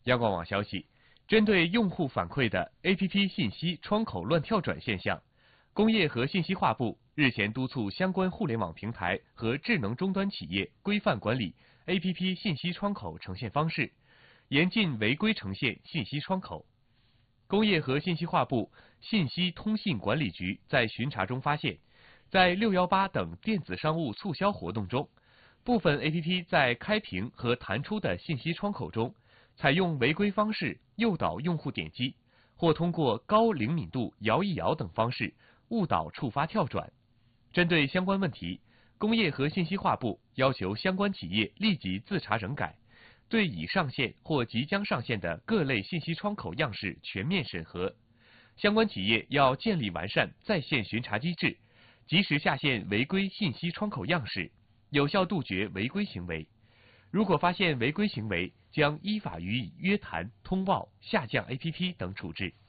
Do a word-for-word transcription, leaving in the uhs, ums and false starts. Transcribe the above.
央广网消息，针对用户反馈的 A P P 信息窗口乱跳转现象，工业和信息化部日前督促相关互联网平台和智能终端企业规范管理 A P P 信息窗口呈现方式，严禁违规呈现信息窗口。工业和信息化部信息通信管理局在巡查中发现，在六一八等电子商务促销活动中，部分 A P P 在开屏和弹出的信息窗口中，采用违规方式诱导用户点击，或通过高灵敏度摇一摇等方式误导触发跳转。针对相关问题，工业和信息化部要求相关企业立即自查整改，对已上线或即将上线的各类信息窗口样式全面审核。相关企业要建立完善在线巡查机制，及时下线违规信息窗口样式，有效杜绝违规行为。如果发现违规行为，将依法予以约谈、通报、下架 A P P 等处置。